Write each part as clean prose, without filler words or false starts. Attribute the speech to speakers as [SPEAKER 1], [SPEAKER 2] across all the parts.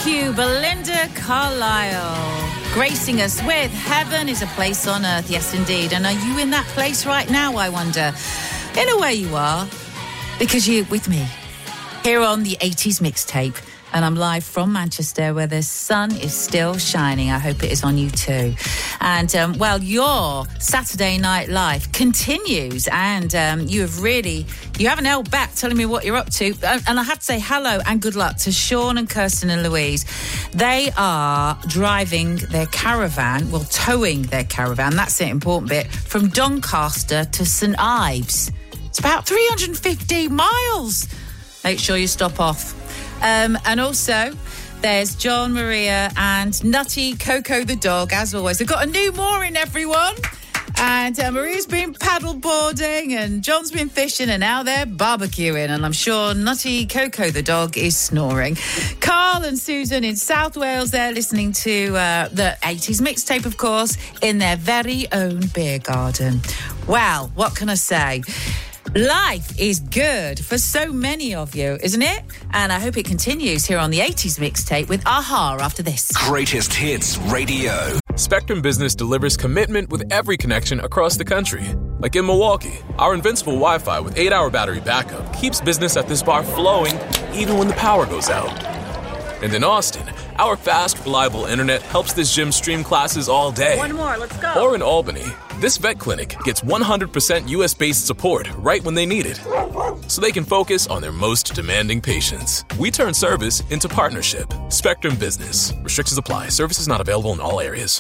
[SPEAKER 1] you, Belinda Carlisle, gracing us with Heaven is a Place on Earth. Yes, indeed. And are you in that place right now, I wonder? In a way you are, because you're with me here on the 80s Mixtape. And I'm live from Manchester, where the sun is still shining. I hope it is on you too. And, your Saturday Night Live continues. And you haven't held back telling me what you're up to. And I have to say hello and good luck to Sean and Kirsten and Louise. They are driving their caravan, towing their caravan, that's the important bit, from Doncaster to St Ives. It's about 350 miles. Make sure you stop off. And also, there's John, Maria, and Nutty Coco the dog, as always. They've got a new mooring, everyone. And Maria's been paddleboarding, and John's been fishing, and now they're barbecuing. And I'm sure Nutty Coco the dog is snoring. Carl and Susan in South Wales, they're listening to the 80s Mixtape, of course, in their very own beer garden. Well, what can I say? Life is good for so many of you, isn't it? And I hope it continues here on the 80s Mixtape with Aha after this.
[SPEAKER 2] Greatest Hits Radio.
[SPEAKER 3] Spectrum Business delivers commitment with every connection across the country. Like in Milwaukee, our invincible Wi-Fi with 8-hour battery backup keeps business at this bar flowing even when the power goes out. And in Austin, our fast, reliable internet helps this gym stream classes all day.
[SPEAKER 1] One more, let's go.
[SPEAKER 3] Or in Albany, this vet clinic gets 100% US-based support right when they need it, so they can focus on their most demanding patients. We turn service into partnership. Spectrum Business. Restrictions apply. Services not available in all areas.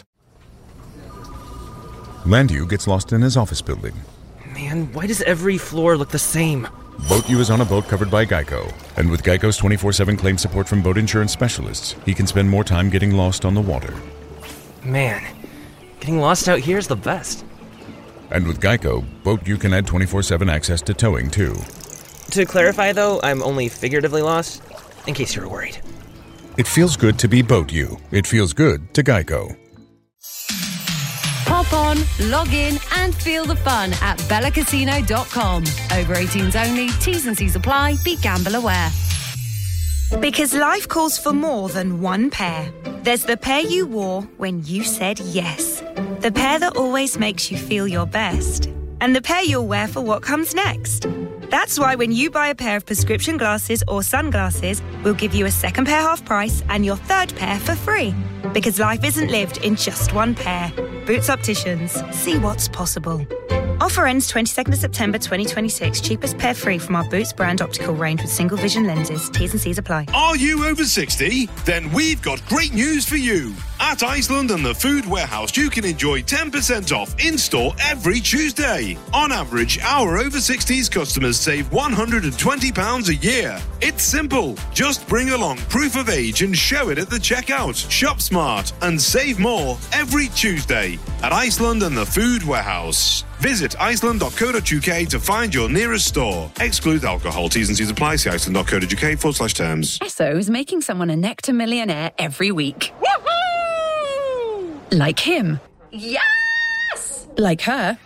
[SPEAKER 4] Landu gets lost in his office building.
[SPEAKER 5] Man, why does every floor look the same?
[SPEAKER 4] BoatU is on a boat covered by Geico. And with Geico's 24/7 claim support from boat insurance specialists, he can spend more time getting lost on the water.
[SPEAKER 5] Man, getting lost out here is the best.
[SPEAKER 4] And with Geico, BoatU can add 24/7 access to towing, too.
[SPEAKER 5] To clarify, though, I'm only figuratively lost, in case you were worried.
[SPEAKER 4] It feels good to be BoatU. It feels good to Geico.
[SPEAKER 6] Hop on, log in and feel the fun at bellacasino.com. Over 18s only, T's and C's apply, be gamble aware.
[SPEAKER 7] Because life calls for more than one pair. There's the pair you wore when you said yes. The pair that always makes you feel your best. And the pair you'll wear for what comes next. That's why when you buy a pair of prescription glasses or sunglasses, we'll give you a second pair half price and your third pair for free. Because life isn't lived in just one pair. Boots Opticians. See what's possible. Offer ends 22nd of September 2026. Cheapest pair free from our Boots brand optical range with single vision lenses. T's and C's apply.
[SPEAKER 8] Are you over 60? Then we've got great news for you. At Iceland and the Food Warehouse, you can enjoy 10% off in-store every Tuesday. On average, our over 60s customers save £120 a year. It's simple. Just bring along proof of age and show it at the checkout. Shop smart and save more every Tuesday at Iceland and the Food Warehouse. Visit iceland.co.uk to find your nearest store. Exclude alcohol. T's and C's apply. See iceland.co.uk/terms.
[SPEAKER 6] Esso is making someone a Nectar millionaire every week. Woohoo! Like him.
[SPEAKER 9] Yes!
[SPEAKER 6] Like her.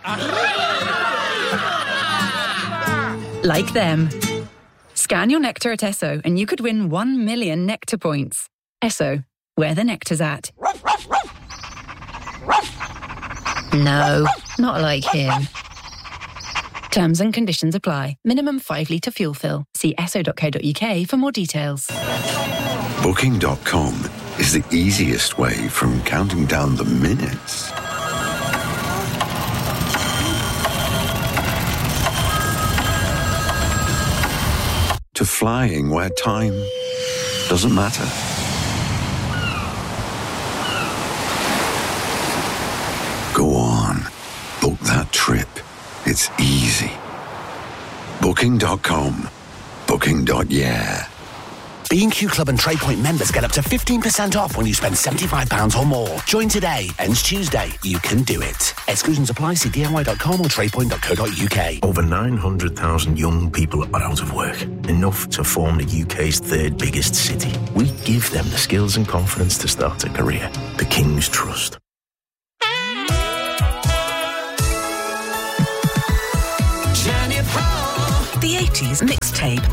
[SPEAKER 6] Like them. Scan your Nectar at Esso and you could win 1 million Nectar points. Esso, where the nectar's at. No, not like him. Terms and conditions apply. Minimum 5 litre fuel fill. See esso.co.uk for more details.
[SPEAKER 10] Booking.com is the easiest way from counting down the minutes to flying where time doesn't matter. Go on, book that trip. It's easy. Booking.com. Booking.yeah.
[SPEAKER 11] B&Q Club and TradePoint members get up to 15% off when you spend £75 or more. Join today. Ends Tuesday. You can do it. Exclusions apply. See DIY.com or tradepoint.co.uk.
[SPEAKER 12] Over 900,000 young people are out of work. Enough to form the UK's third biggest city. We give them the skills and confidence to start a career. The King's Trust.
[SPEAKER 6] The 80s Mixtape.